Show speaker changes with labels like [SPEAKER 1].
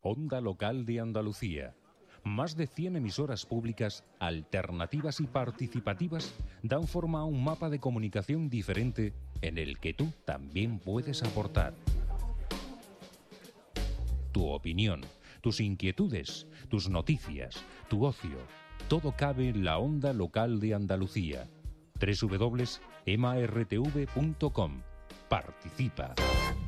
[SPEAKER 1] Onda Local de Andalucía. Más de 100 emisoras públicas, alternativas y participativas dan forma a un mapa de comunicación diferente en el que tú también puedes aportar. Tu opinión, tus inquietudes, tus noticias, tu ocio, todo cabe en la Onda Local de Andalucía. www.emartv.com. Participa.